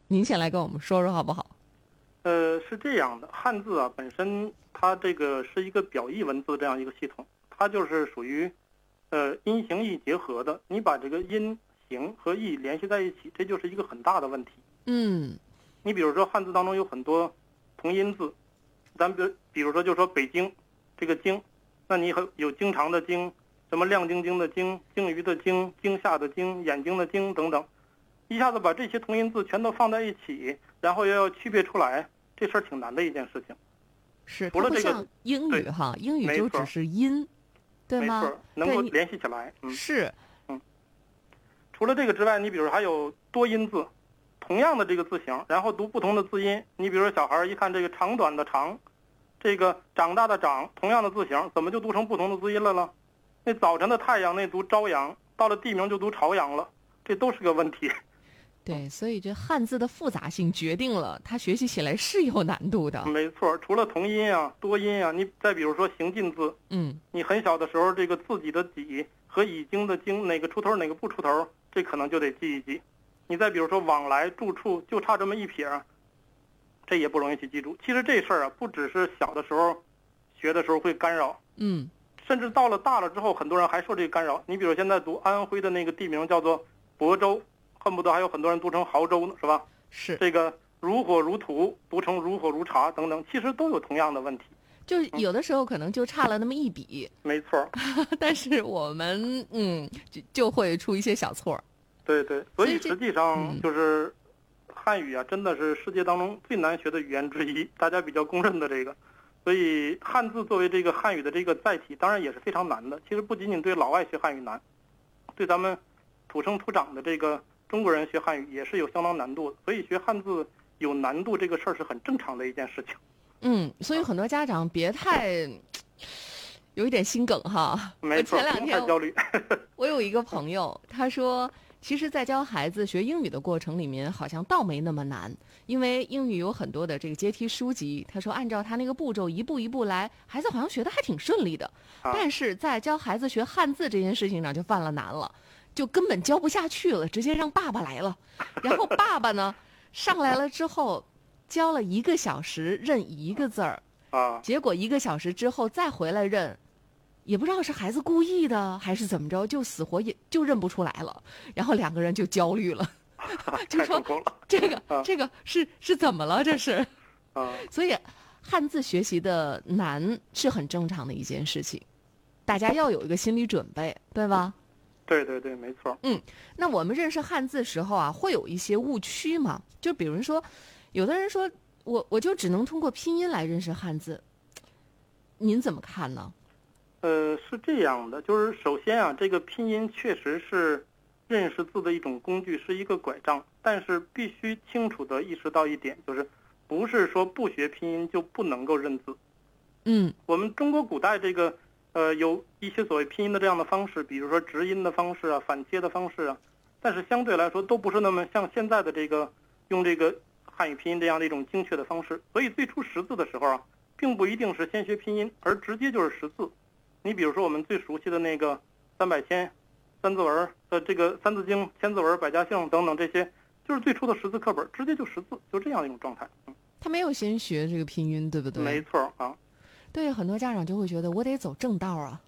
您先来跟我们说说好不好？ 是这样的，汉字啊本身它这个是一个表意文字这样一个系统，它就是属于音形意结合的。你把这个音形和意联系在一起，这就是一个很大的问题。你比如说汉字当中有很多同音字，咱比如说就说北京这个京，那你有经常的经，什么亮晶晶的晶，鲸鱼的鲸，惊吓的惊，眼睛的睛等等，一下子把这些同音字全都放在一起，然后又要区别出来，这事儿挺难的一件事情。 是， 除了这个像英语哈，英语就只是音，对吗？ 没错，能够联系起来。 是。 除了这个之外，你比如还有多音字，同样的这个字形，然后读不同的字音。你比如说小孩一看这个长短的长，这个长大的长，同样的字形，怎么就读成不同的字音了呢？那早晨的太阳那读朝阳，到了地名就读朝阳了，这都是个问题。 对，所以这汉字的复杂性决定了它学习起来是有难度的。 没错，除了同音啊、多音啊，你再比如说行进字，你很小的时候这个自己的己和已经的经哪个出头哪个不出头，这可能就得记一记。你再比如说往来住处，就差这么一撇，这也不容易去记住。其实这事儿啊，不只是小的时候学的时候会干扰，甚至到了大了之后，很多人还受这个干扰。你比如现在读安徽的那个地名叫做亳州，恨不得还有很多人读成亳州呢，是吧？ 是这个如火如荼读成如火如茶等等，其实都有同样的问题。 就有的时候可能就差了那么一笔， 没错。 但是我们就会出一些小错。 对对，所以实际上就是汉语啊，真的是世界当中最难学的语言之一，大家比较公认的这个。所以汉字作为这个汉语的这个载体，当然也是非常难的。其实不仅仅对老外学汉语难，对咱们土生土长的这个中国人学汉语也是有相当难度的。所以学汉字有难度这个事儿是很正常的一件事情。 所以很多家长别太有一点心梗哈。 没错， 前两天太焦虑。 我有一个朋友，他说其实在教孩子学英语的过程里面好像倒没那么难，因为英语有很多的这个阶梯书籍，他说按照他那个步骤一步一步来，孩子好像学得还挺顺利的。但是在教孩子学汉字这件事情上就犯了难了，就根本教不下去了，直接让爸爸来了。然后爸爸呢上来了之后教了1个小时认1个字儿，结果1个小时之后再回来认，也不知道是孩子故意的还是怎么着，就死活也就认不出来了。然后2个人就焦虑了，就说这个是怎么了这是？所以汉字学习的难是很正常的一件事情，大家要有一个心理准备，对吧？ 对对对，没错。 那我们认识汉字时候啊，会有一些误区嘛？就比如说，有的人说我就只能通过拼音来认识汉字，您怎么看呢？ 是这样的，就是首先啊，这个拼音确实是认识字的一种工具，是一个拐杖，但是必须清楚地意识到一点，就是不是说不学拼音就不能够认字。我们中国古代这个有一些所谓拼音的这样的方式，比如说直音的方式啊、反切的方式啊，但是相对来说都不是那么像现在的这个用这个汉语拼音这样的一种精确的方式。所以最初识字的时候啊，并不一定是先学拼音，而直接就是识字。你比如说我们最熟悉的那个300千、三字文这个三字经、千字文、百家姓等等，这些就是最初的识字课本，直接就识字，就这样一种状态。 他没有先学这个拼音，对不对？ 没错啊。 对，很多家长就会觉得我得走正道啊，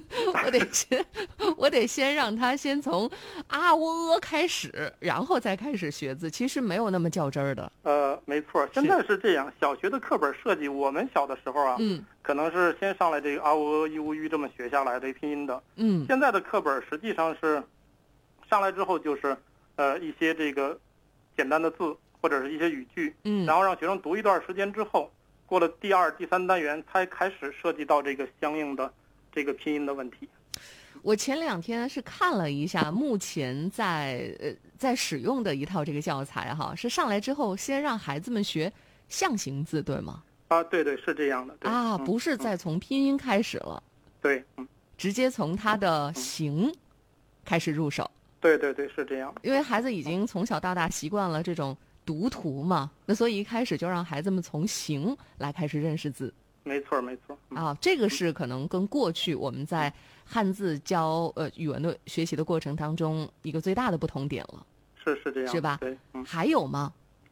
我得先让他先从啊喔开始，然后再开始学字，其实没有那么较真儿的。 没错，现在是这样，小学的课本设计，我们小的时候啊，可能是先上来这个啊喔一乌吁这么学下来的拼音的。现在的课本实际上是上来之后就是一些这个简单的字或者是一些语句，然后让学生读一段时间之后，过了第2、第3单元才开始涉及到这个相应的这个拼音的问题。 我前2天是看了一下目前在使用的一套这个教材哈，是上来之后先让孩子们学象形字，对吗？ 对对，是这样的。对不是再从拼音开始了。 对， 直接从它的形开始入手。 对对对，是这样。 因为孩子已经从小到大习惯了这种读图嘛，那所以一开始就让孩子们从形来开始认识字。 没错没错。 这个是可能跟过去我们在汉字教语文的学习的过程当中一个最大的不同点了。 是这样， 是吧？ 对。 还有吗？